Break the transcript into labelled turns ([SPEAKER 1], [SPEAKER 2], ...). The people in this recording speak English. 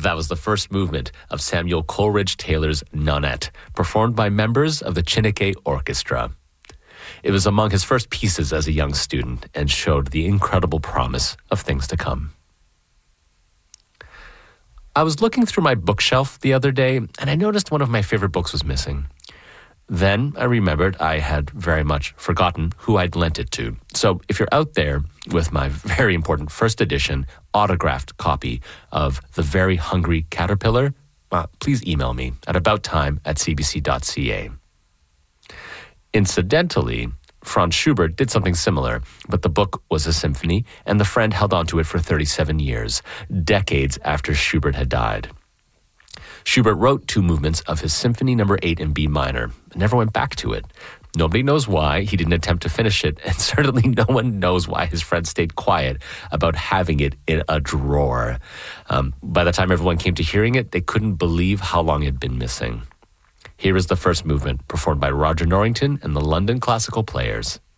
[SPEAKER 1] That was the first movement of Samuel Coleridge Taylor's Nonette, performed by members of the Chineke Orchestra. It was among his first pieces as a young student and showed the incredible promise of things to come. I was looking through my bookshelf the other day, and I noticed one of my favorite books was missing. Then I remembered I had very much forgotten who I'd lent it to. So if you're out there with my very important first edition autographed copy of The Very Hungry Caterpillar, please email me at abouttime@cbc.ca. Incidentally, Franz Schubert did something similar, but the book was a symphony, and the friend held on to it for 37 years, decades after Schubert had died. Schubert wrote 2 movements of his Symphony No. 8 in B minor, and never went back to it. Nobody knows why he didn't attempt to finish it, and certainly no one knows why his friend stayed quiet about having it in a drawer. By the time everyone came to hearing it, they couldn't believe how long it had been missing. Here is the first movement, performed by Roger Norrington and the London Classical Players.